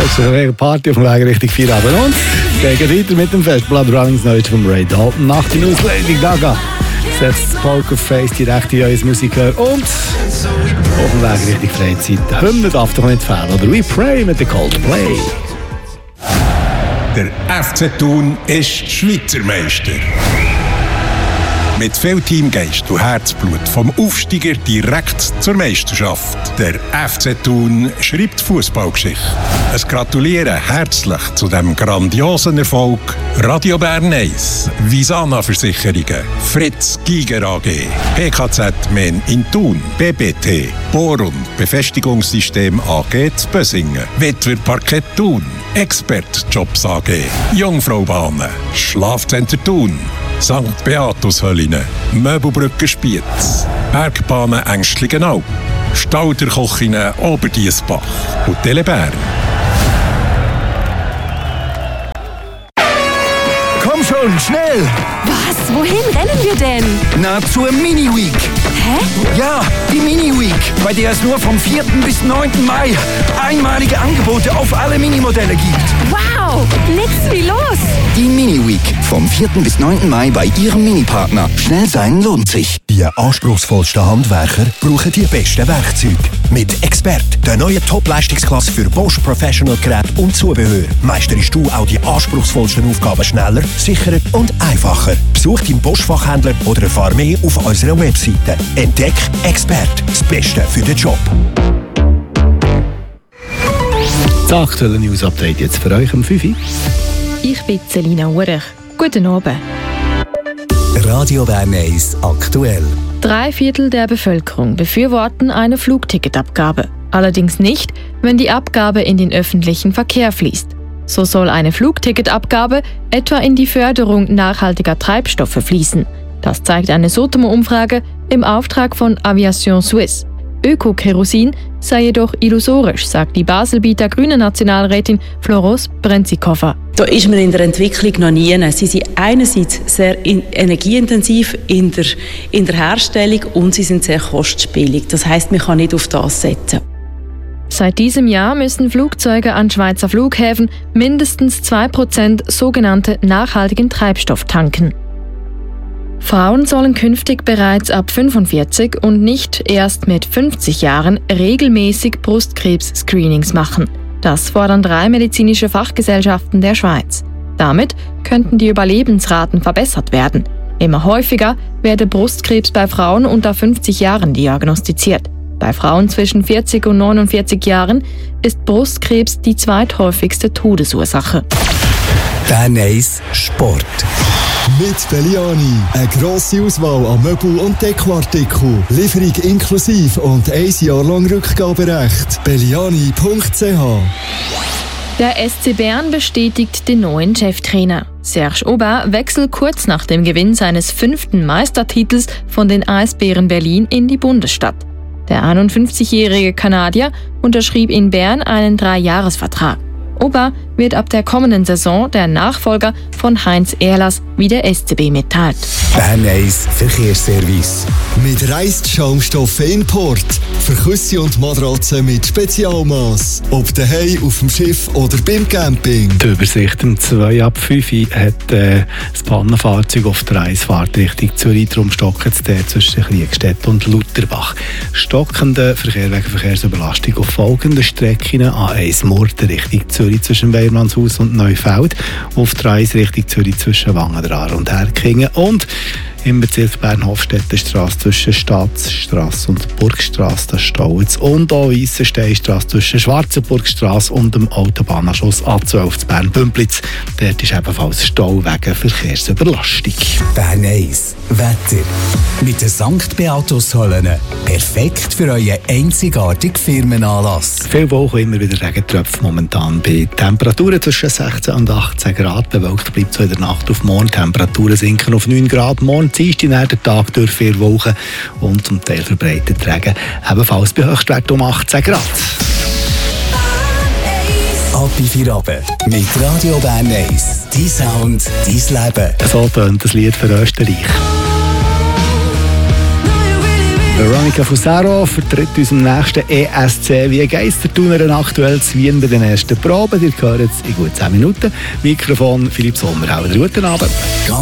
ist eine Party auf dem Weg Richtung Feierabend. Und gehen weiter mit dem Fest. Blood Runnings Neues von Ray Dalton. Nach der News Lady Gaga setzt Pokerface direkt in euer Musiker und auf dem Weg Richtung Freizeit. Hymne darf doch nicht fehlen. Oder We Pray mit der Coldplay. Der FC Thun ist Schweizer Meister. Mit viel Teamgeist und Herzblut vom Aufsteiger direkt zur Meisterschaft. Der FC Thun schreibt Fußballgeschichte. Es gratulieren herzlich zu diesem grandiosen Erfolg Radio Bern 1, Visana Versicherungen, Fritz Giger AG, PKZ Men in Thun, BBT, Bohrund Befestigungssystem AG zu Bösingen, Witwer Parkett Thun, Expert Jobs AG, Jungfraubahnen, Schlafcenter Thun, St. Beatus Hölline, Möbelbrücke Spiez, Bergbahnen Ängstligenau, Stauderkochine Oberdiessbach und Telebern. Komm schon, schnell! Was? Wohin rennen wir denn? Na, zur Mini-Week. Hä? Ja, die Mini-Week, bei der es nur vom 4. bis 9. Mai einmalige Angebote auf alle Minimodelle gibt. Wow! Nix wie los! Die Mini-Week vom 4. bis 9. Mai bei Ihrem Mini-Partner. Schnell sein lohnt sich. Die anspruchsvollsten Handwerker brauchen die besten Werkzeuge. Mit Expert, der neuen Top-Leistungsklasse für Bosch Professional Geräte und Zubehör, meisterst du auch die anspruchsvollsten Aufgaben schneller, sicherer und einfacher. Besuch deinen Bosch-Fachhändler oder erfahre mehr auf unserer Webseite. Entdeck Expert, das Beste für den Job. Das aktuelle News-Update jetzt für euch am 5. Ich bin Selina Urech. Guten Abend. Radio Bern 1 aktuell. 3/4 der Bevölkerung befürworten eine Flugticketabgabe. Allerdings nicht, wenn die Abgabe in den öffentlichen Verkehr fließt. So soll eine Flugticketabgabe etwa in die Förderung nachhaltiger Treibstoffe fließen. Das zeigt eine Sotomo-Umfrage im Auftrag von Aviation Suisse. Öko-Kerosin sei jedoch illusorisch, sagt die Baselbieter Grünen Nationalrätin Floros Brenzikofer. Da ist man in der Entwicklung noch nie. Sie sind einerseits sehr energieintensiv in der Herstellung und sie sind sehr kostspielig. Das heisst, man kann nicht auf das setzen. Seit diesem Jahr müssen Flugzeuge an Schweizer Flughäfen mindestens 2% sogenannte nachhaltigen Treibstoff tanken. Frauen sollen künftig bereits ab 45 und nicht erst mit 50 Jahren regelmäßig Brustkrebs-Screenings machen. Das fordern 3 medizinische Fachgesellschaften der Schweiz. Damit könnten die Überlebensraten verbessert werden. Immer häufiger werde Brustkrebs bei Frauen unter 50 Jahren diagnostiziert. Bei Frauen zwischen 40 und 49 Jahren ist Brustkrebs die zweithäufigste Todesursache. Bern 1 Sport. Mit Belliani. Eine grosse Auswahl an Möbel- und Dekoartikeln. Lieferung inklusive und 1 Jahr lang Rückgaberecht. Belliani.ch. Der SC Bern bestätigt den neuen Cheftrainer. Serge Aubin wechselt kurz nach dem Gewinn seines 5. Meistertitels von den Eisbären Berlin in die Bundesstadt. Der 51-jährige Kanadier unterschrieb in Bern einen 3-Jahres-Vertrag. Aubin wird ab der kommenden Saison der Nachfolger von Heinz Ehrlers, wie der SCB mitteilt. Bern 1 Verkehrsservice. Mit Reisschaumstoffen Import. Für Küsse und Matratzen mit Spezialmaß. Ob daheim, auf dem Schiff oder beim Camping. Die Übersicht um 2 ab 5 hat das Pannenfahrzeug auf der Reisfahrt Richtung Zürich. Darum stockt es der zwischen Kriegstedt und Lutherbach. Stockende Verkehr wegen Verkehrsüberlastung auf folgenden Strecken: A1 Murten Richtung Zürich zwischen Weiermannshaus und Neufeld. Auf der 1 Richtung Zürich zwischen Wangendraar und Herkingen. Und im Bezirk Bern-Hofstettenstrasse zwischen Staatsstrasse und Burgstrasse, das staut. Und auch Weissensteinstrasse zwischen Schwarzenburgstrasse und dem Autobahnanschluss A12 zu Bern-Bümplitz. Dort ist ebenfalls Stau wegen Verkehrsüberlastung. Bern 1 Wetter. Mit den St. Beatus Hölline. Perfekt für euren einzigartigen Firmenanlass. Viele Wochen immer wieder Regentröpfe momentan bei Temperaturen zwischen 16 und 18 Grad. Bewölkt bleibt so in der Nacht auf morgen. Temperaturen sinken auf 9 Grad. Morgen Dienstag nach der Tag durch 4 Wochen und zum Teil verbreitet Regen. Ebenfalls bei Höchstwert um 18 Grad. Ab in Feierabend mit Radio Bern 1. Dein Sound, dein Leben. So tönt das Lied für Österreich. Veronica Fusaro vertritt uns im nächsten ESC wie Geistertuner aktuell zu Wien bei den ersten Proben. Ihr hört jetzt in gut 10 Minuten. Mikrofon Philipp Sommer. Guten Abend.